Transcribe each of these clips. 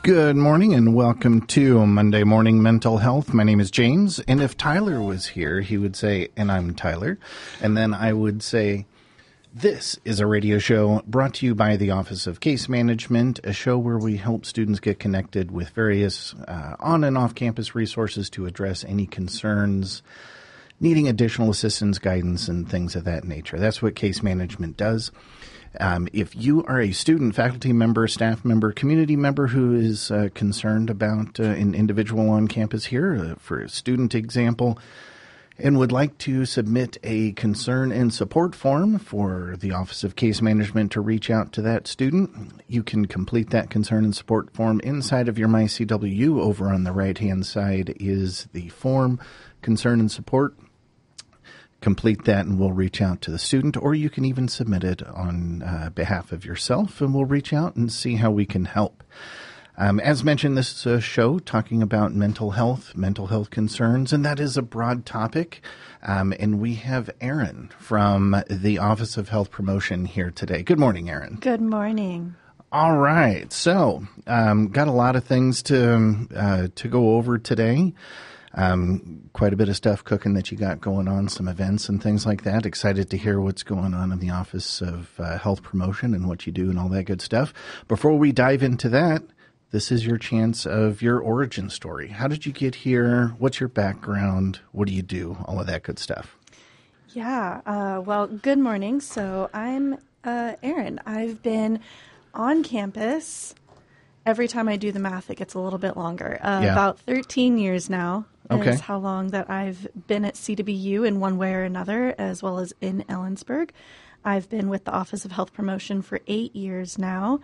Good morning and welcome to Monday Morning Mental Health. My name is James, and if Tyler was here, he would say, and I'm Tyler, and then I would say, this is a radio show brought to you by the Office of Case Management, a show where we help students get connected with various on and off campus resources to address any concerns, needing additional assistance, guidance, and things of that nature. That's what case management does. If you are a student, faculty member, staff member, community member who is concerned about an individual on campus here, for a student example, and would like to submit a concern and support form for the Office of Case Management to reach out to that student, you can complete that concern and support form inside of your MyCWU. Over on the right-hand side is the form, concern and support. Complete that and we'll reach out to the student, or you can even submit it on behalf of yourself and we'll reach out and see how we can help. As mentioned, this is a show talking about mental health concerns, and that is a broad topic. And we have Erin from the Office of Health Promotion here today. Good morning, Erin. Good morning. All right. So, got a lot of things to go over today. Quite a bit of stuff cooking that you got going on, some events and things like that. Excited to hear what's going on in the Office of Health Promotion and what you do and all that good stuff. Before we dive into that, this is your chance of your origin story. How did you get here? What's your background? What do you do? All of that good stuff. Yeah. Well, good morning. So I'm Erin. I've been on campus. Every time I do the math, it gets a little bit longer. About 13 years now is how long that I've been at CWU in one way or another, as well as in Ellensburg. I've been with the Office of Health Promotion for 8 years now,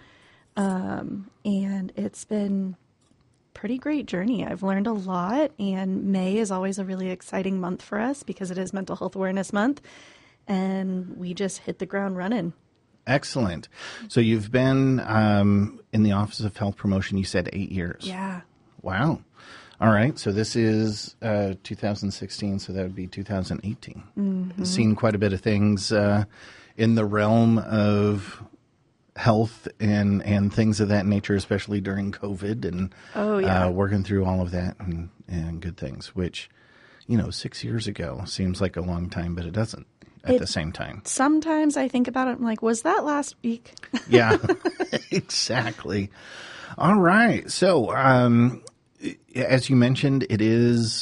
and it's been a pretty great journey. I've learned a lot, and May is always a really exciting month for us because it is Mental Health Awareness Month, and we just hit the ground running. Excellent. So you've been in the Office of Health Promotion, you said 8 years. Yeah. Wow. All right. So this is 2016, so that would be 2018. Mm-hmm. Seen quite a bit of things in the realm of health and things of that nature, especially during COVID and working through all of that and good things, which, 6 years ago seems like a long time, but it doesn't. At the same time. Sometimes I think about it, I'm like, was that last week? Yeah, exactly. All right. So, as you mentioned, it is